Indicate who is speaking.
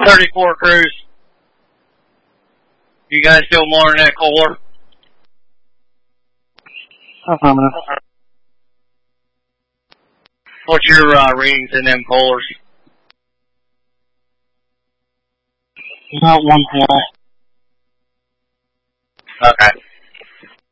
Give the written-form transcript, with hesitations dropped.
Speaker 1: 34 Cruise. You guys still monitoring that Kohler?
Speaker 2: Affirmative.
Speaker 1: What's your readings in them Kohlers?
Speaker 2: About 1 pale.
Speaker 1: Okay.